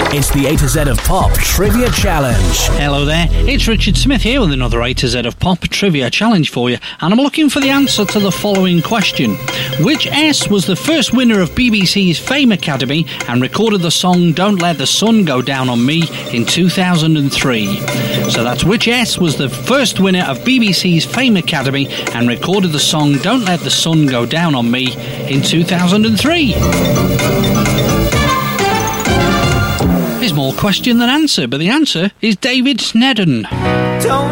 It's the A to Z of Pop Trivia Challenge. Hello there, it's Richard Smith here with another A to Z of Pop Trivia Challenge for you, and I'm looking for the answer to the following question. Which S was the first winner of BBC's Fame Academy and recorded the song Don't Let the Sun Go Down on Me in 2003? So that's which S was the first winner of BBC's Fame Academy and recorded the song Don't Let the Sun Go Down on Me in 2003? There's more question than answer, but the answer is David Sneddon.